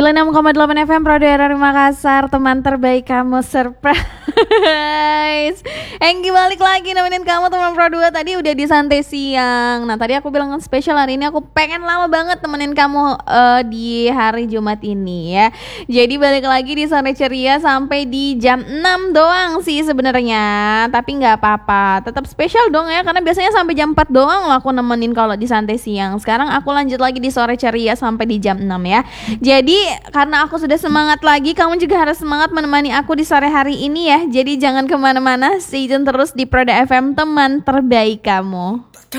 96,8 FM Pro Daerah Makassar, teman terbaik kamu surprise. Enggi balik lagi nemenin kamu teman Pro 2. Tadi udah di santai siang. Nah tadi aku bilang spesial, hari ini aku pengen lama banget temenin kamu di hari Jumat ini ya. Jadi balik lagi di Sore Ceria sampai di jam 6 doang sih sebenarnya. Tapi gak apa-apa, tetap spesial dong ya, karena biasanya sampai jam 4 doang loh aku nemenin kalau di santai siang. Sekarang aku lanjut lagi di Sore Ceria sampai di jam 6 ya. Jadi karena aku sudah semangat lagi, kamu juga harus semangat menemani aku di sore hari ini ya. Jadi jangan kemana-mana, stay tune terus di Proda FM, teman terbaik kamu.